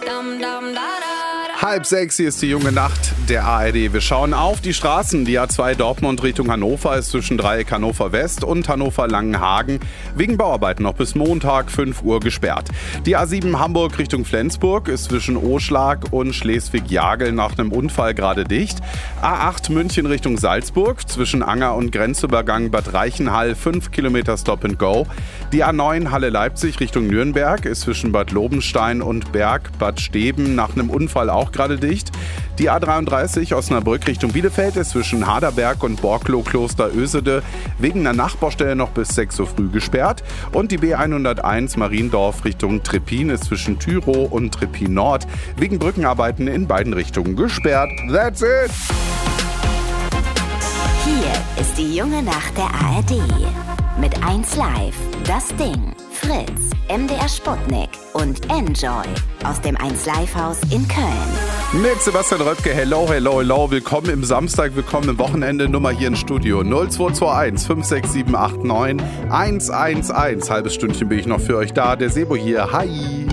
5:30, hier ist die junge Nacht der ARD. Wir schauen auf die Straßen. Die A2 Dortmund Richtung Hannover ist zwischen Dreieck Hannover West und Hannover Langenhagen wegen Bauarbeiten noch bis Montag 5 Uhr gesperrt. Die A7 Hamburg Richtung Flensburg ist zwischen Oschlag und Schleswig-Jagel nach einem Unfall gerade dicht. A8 München Richtung Salzburg zwischen Anger und Grenzübergang Bad Reichenhall 5 Kilometer Stop and Go. Die A9 Halle Leipzig Richtung Nürnberg ist zwischen Bad Lobenstein und Berg Bad Steben nach einem Unfall auch gerade dicht. Die A33 Osnabrück Richtung Bielefeld ist zwischen Haderberg und Borklow Kloster Ösede wegen einer Nachbaustelle noch bis 6 Uhr früh gesperrt. Und die B101 Mariendorf Richtung Treppin ist zwischen Tyrow und Treppin Nord wegen Brückenarbeiten in beiden Richtungen gesperrt. That's it! Hier ist die junge Nacht der ARD. Mit 1Live, Das Ding, Fritz, MDR Sputnik und Enjoy aus dem 1Live-Haus in Köln. Mit Sebastian Röpke, hello, hello, hello. Willkommen im Samstag, willkommen im Wochenende. Nummer hier im Studio 0221 56789 111. Halbes Stündchen bin ich noch für euch da. Der Sebo hier, hi.